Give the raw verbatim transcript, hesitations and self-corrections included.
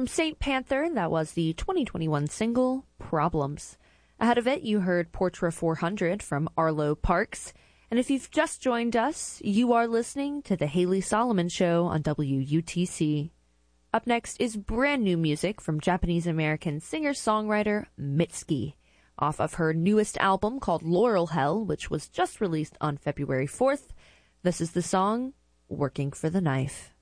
From Saint Panther, that was the twenty twenty-one single, Problems. Ahead of it, you heard Portra four hundred from Arlo Parks. And if you've just joined us, you are listening to The Haley Solomon Show on W U T C. Up next is brand new music from Japanese-American singer-songwriter Mitski, off of her newest album called Laurel Hell, which was just released on February fourth. This is the song, Working for the Knife.